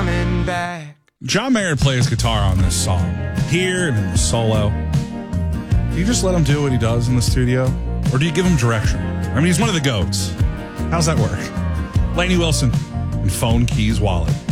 coming back. John Mayer plays guitar on this song, here and in the solo. Do you just let him do what he does in the studio? Or do you give him direction? I mean, he's one of the GOATs. How's that work? Lainey Wilson and Phone Keys Wallet.